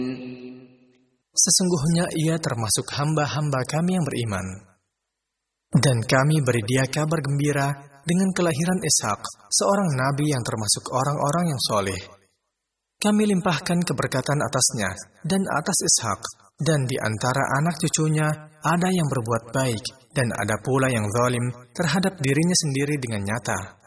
Sesungguhnya ia termasuk hamba-hamba kami yang beriman. Dan kami beri dia kabar gembira dengan kelahiran Ishak, seorang nabi yang termasuk orang-orang yang soleh. Kami limpahkan keberkatan atasnya dan atas Ishak, dan di antara anak cucunya ada yang berbuat baik, dan ada pula yang zalim terhadap dirinya sendiri dengan nyata.